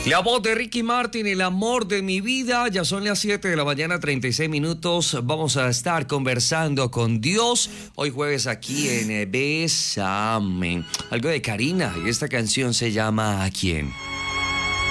La voz de Ricky Martin, el amor de mi vida. Ya son las 7 de la mañana, 36 minutos. Vamos a estar conversando con Dios hoy jueves aquí en Bésame. Algo de Karina y esta canción se llama ¿A quién?